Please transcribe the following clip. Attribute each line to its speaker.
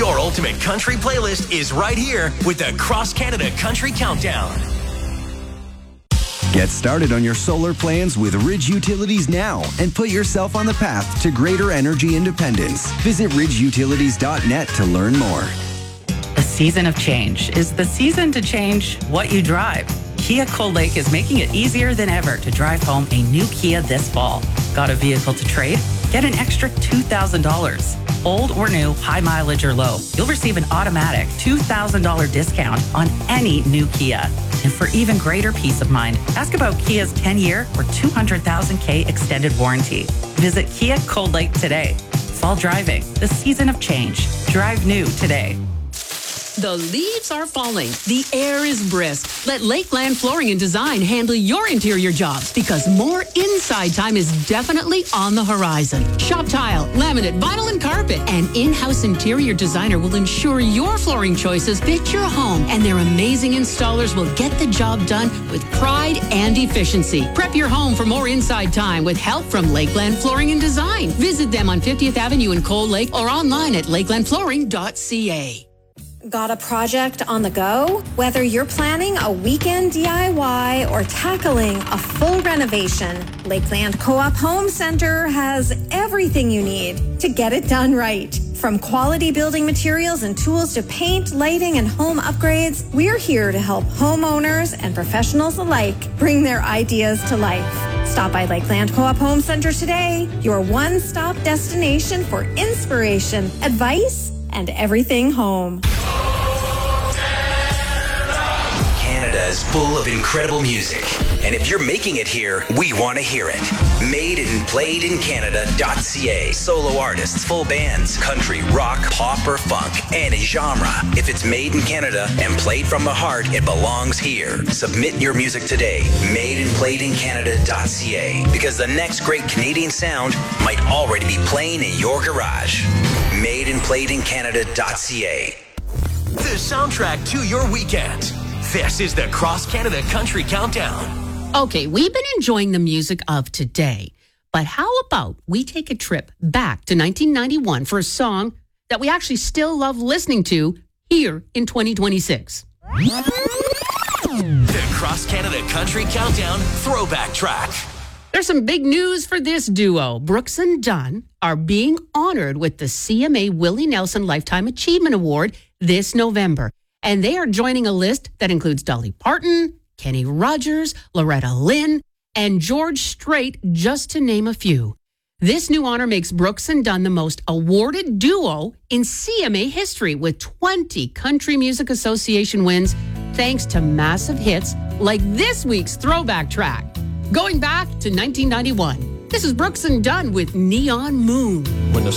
Speaker 1: Your ultimate country playlist is right here with the Cross Canada Country Countdown.
Speaker 2: Get started on your solar plans with Ridge Utilities now and put yourself on the path to greater energy independence. Visit ridgeutilities.net to learn more.
Speaker 3: The season of change is the season to change what you drive. Kia Cold Lake is making it easier than ever to drive home a new Kia this fall. Got a vehicle to trade? Get an extra $2,000. Old or new, high mileage or low, you'll receive an automatic $2,000 discount on any new Kia. And for even greater peace of mind, ask about Kia's 10-year or 200,000 K extended warranty. Visit Kia Cold Lake today. Fall driving, the season of change. Drive new today.
Speaker 4: The leaves are falling. The air is brisk. Let Lakeland Flooring and Design handle your interior jobs because more inside time is definitely on the horizon. Shop tile, laminate, vinyl, and carpet. An in-house interior designer will ensure your flooring choices fit your home, and their amazing installers will get the job done with pride and efficiency. Prep your home for more inside time with help from Lakeland Flooring and Design. Visit them on 50th Avenue in Cold Lake or online at lakelandflooring.ca.
Speaker 5: Got a project on the go? Whether you're planning a weekend DIY or tackling a full renovation, Lakeland Co-op Home Center has everything you need to get it done right. From quality building materials and tools to paint, lighting, and home upgrades, we're here to help homeowners and professionals alike bring their ideas to life. Stop by Lakeland Co-op Home Center today, your one-stop destination for inspiration, advice, and everything home.
Speaker 1: Canada is full of incredible music. And if you're making it here, we want to hear it. Made and played in Canada.ca. Solo artists, full bands, country, rock, pop, or funk, any genre. If it's made in Canada and played from the heart, it belongs here. Submit your music today. Made and played in Canada.ca. Because the next great Canadian sound might already be playing in your garage. Made and played in Canada.ca. The soundtrack to your weekend. This is the Cross Canada Country Countdown.
Speaker 4: Okay, we've been enjoying the music of today, but how about we take a trip back to 1991 for a song that we actually still love listening to here in 2026?
Speaker 1: The Cross Canada Country Countdown Throwback Track.
Speaker 4: There's some big news for this duo. Brooks and Dunn are being honored with the CMA Willie Nelson Lifetime Achievement Award this November. And they are joining a list that includes Dolly Parton, Kenny Rogers, Loretta Lynn, and George Strait, just to name a few. This new honor makes Brooks and Dunn the most awarded duo in CMA history with 20 Country Music Association wins, thanks to massive hits like this week's throwback track. Going back to 1991, this is Brooks and Dunn with Neon Moon.
Speaker 6: When the